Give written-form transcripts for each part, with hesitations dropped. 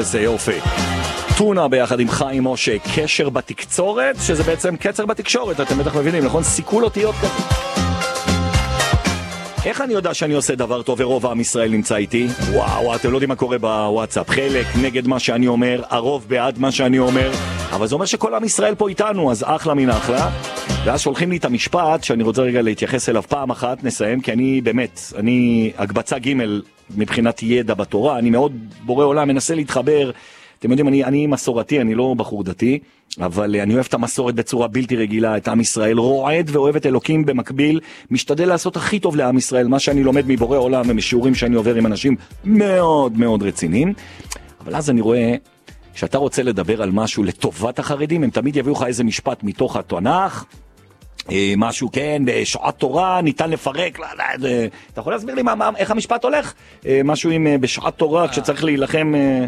איזה יופי. טונה ביחד עם חיים משה, קשר בתקצורת, שזה בעצם קצר בתקשורת, אתם בטח מבינים, נכון? סיכול אותיות כזה. איך אני יודע שאני עושה דבר טוב ורוב העם ישראל נמצא איתי? וואו, אתם לא יודעים מה קורה בוואטסאפ. חלק נגד מה שאני אומר, הרוב בעד מה שאני אומר, אבל זה אומר שכל עם ישראל פה איתנו, אז אחלה מן אחלה. ואז שולחים לי את המשפט שאני רוצה רגע להתייחס אליו פעם אחת, נסיים, כי אני באמת, אני הגבצה ג' מבחינת ידע בתורה, אני מאוד בורא עולם, מנסה להתחבר. אתם יודעים, אני מסורתי, אני לא בחור דתי, אבל אני אוהב את המסורת בצורה בלתי רגילה, את עם ישראל, רועד ואוהב את אלוקים במקביל, משתדל לעשות הכי טוב לעם ישראל, מה שאני לומד מבורא עולם ומשיעורים שאני עובר עם אנשים מאוד מאוד רציניים. אבל אז אני רואה שאתה רוצה לדבר על משהו לטובת החרדים, הם תמיד יביאו לך איזה משפט מתוך התנ"ך, משהו כן, בשעת תורה ניתן לפרק, אתה יכול להסביר לי איך המשפט הולך? משהו עם בשעת תורה כשצריך להילחם...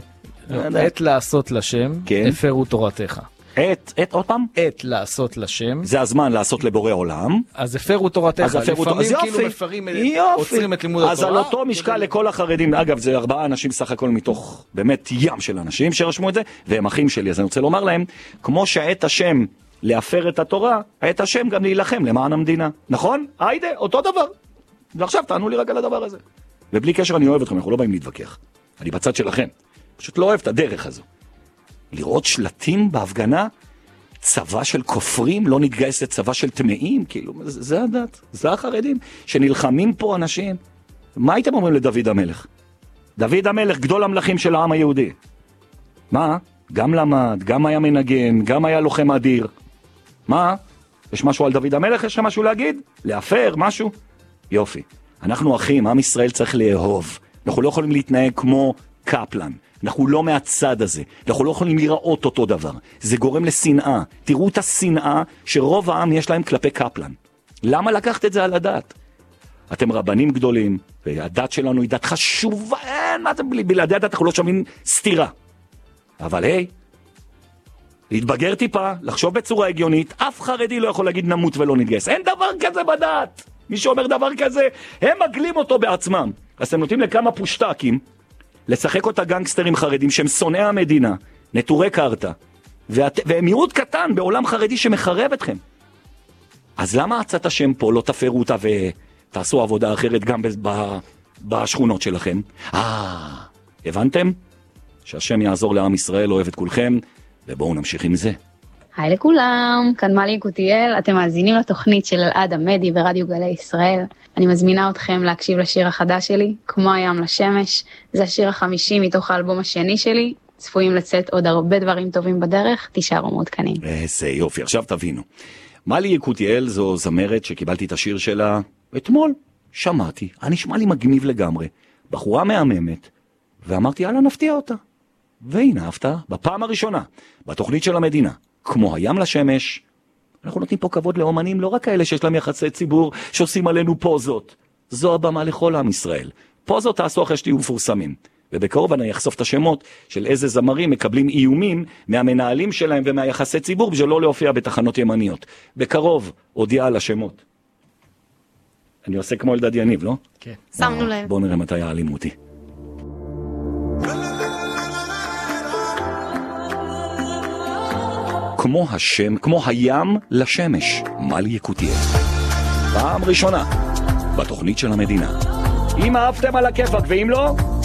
עת לעשות לשם, הפרו תורתך. עת, עוד פעם? עת לעשות לשם. זה הזמן לעשות לבורא עולם. אז הפרו תורתך. לפעמים כאילו מפרים, עוצרים את לימוד התורה. אז על אותו משקל לכל החרדים, אגב זה 4 אנשים סך הכל מתוך באמת ים של אנשים שרשמו את זה, והם אחים שלי, אז אני רוצה לומר להם, כמו שעת השם להפר את התורה, עת השם גם להילחם למען המדינה. נכון? היידה, אותו דבר. ועכשיו תענו לי רק על הדבר הזה. ובלי קשר אני אוהב אתכם, אנחנו לא באים להתווכח. אני בצד שלכם. פשוט לא אוהב את הדרך הזו. לראות שלטים בהפגנה, צבא של כופרים, לא נתגייס לצבא של טמאים, כאילו, זה הדת, זה החרדים, שנלחמים פה אנשים. מה הייתם אומרים לדוד המלך? דוד המלך, גדול המלכים של העם היהודי. מה? גם למד, גם היה מנגן, גם היה לוחם אדיר. מה? יש משהו על דוד המלך? יש לך משהו להגיד? להפר, משהו? יופי. אנחנו אחים, עם ישראל צריך לאהוב. אנחנו לא יכולים להתנהג כמו קפלן. אנחנו לא מהצד הזה, אנחנו לא יכולים לראות אותו דבר. זה גורם לשנאה. תראו את השנאה שרוב העם יש להם כלפי קפלן. למה לקחת את זה על הדת? אתם רבנים גדולים, והדת שלנו היא דת חשובה, מה אתם בלעדי הדת, אנחנו לא שומעים סתירה. אבל היי, להתבגר טיפה, לחשוב בצורה הגיונית, אף חרדי לא יכול להגיד נמות ולא נתגייס. אין דבר כזה בדת. מי שאומר דבר כזה, הם מגלים אותו בעצמם. אז אתם נותנים לכמה פושטקים, לשחק אותה גנגסטרים חרדים שהם שונאי המדינה, נטורי קרתא, והם מיעוט קטן בעולם חרדי שמחרב אתכם. אז למה עצת השם פה לא תפרו אותה ותעשו עבודה אחרת גם בשכונות שלכם? הבנתם? שהשם יעזור לעם ישראל, אוהב את כולכם, ובואו נמשיך עם זה. היי לכולם, כאן מלי יקותיאל, אתם מאזינים לתוכנית של אלעד עמדי ברדיו גלי ישראל. אני מזמינה אתכם להקשיב לשיר החדש שלי, כמו הים לשמש. זה השיר ה50 מתוך האלבום השני שלי, צפויים לצאת עוד הרבה דברים טובים בדרך, תישארו מעודכנים. איזה יופי, עכשיו תבינו. מלי יקותיאל זו זמרת שקיבלתי את השיר שלה אתמול, שמעתי, נשמע לי מגניב לגמרי, בחורה מהממת, ואמרתי יאללה נפתיע אותה. והנה הפתעה, בפעם הראשונה, בתוכנית של המדינה. כמו הים לשמש, אנחנו נותנים פה כבוד לאומנים, לא רק כאלה שיש להם יחסי ציבור שעושים עלינו פוזות. זו הבמה לכל עם ישראל. פוזות תעשו אחרי שתהיו מפורסמים. ובקרוב אני אחשוף את השמות של איזה זמרים מקבלים איומים מהמנהלים שלהם ומהיחסי ציבור בשביל לא להופיע בתחנות ימניות. בקרוב הודיעה על השמות. אני עושה כמו אלדד יניב, לא? כן. שמנו לב. בואו נראה מתי יעלימו אותי. כמו השם, כמו הים לשמש, מלי יקותיאל. פעם ראשונה בתוכנית של המדינה. אם אהבתם על הכיפק ואם לא,